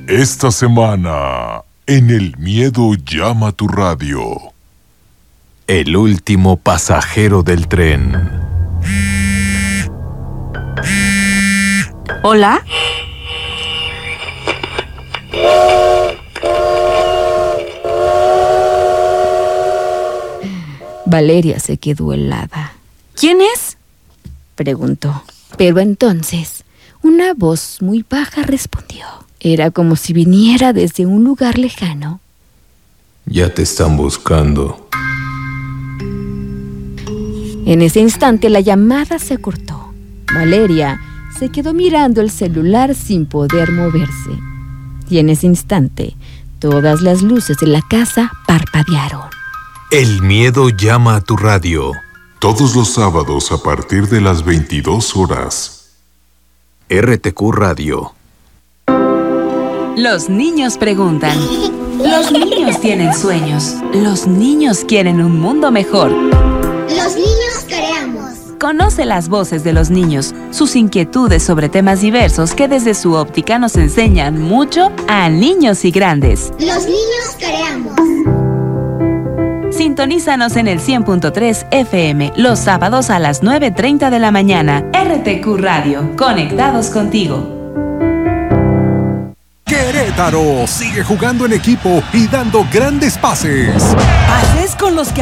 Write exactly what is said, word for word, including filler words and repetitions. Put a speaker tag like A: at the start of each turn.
A: Esta semana, en El Miedo Llama a tu Radio.
B: El último pasajero del tren.
C: ¿Hola?
D: Valeria se quedó helada.
C: ¿Quién es?,
D: preguntó. Pero entonces, una voz muy baja respondió. Era como si viniera desde un lugar lejano.
B: Ya te están buscando.
D: En ese instante la llamada se cortó. Valeria se quedó mirando el celular sin poder moverse. Y en ese instante, todas las luces de la casa parpadearon.
B: El Miedo Llama a tu Radio.
A: Todos los sábados a partir de las veintidós horas.
B: R T Q Radio.
C: Los niños preguntan. Los niños tienen sueños. Los niños quieren un mundo mejor.
E: Los niños creamos.
C: Conoce las voces de los niños, sus inquietudes sobre temas diversos que desde su óptica nos enseñan mucho a niños y grandes.
E: Los niños creamos.
C: Sintonízanos en el cien punto tres F M los sábados a las nueve treinta de la mañana. R T Q Radio, conectados contigo.
F: Querétaro sigue jugando en equipo y dando grandes pases.
C: Pases con los que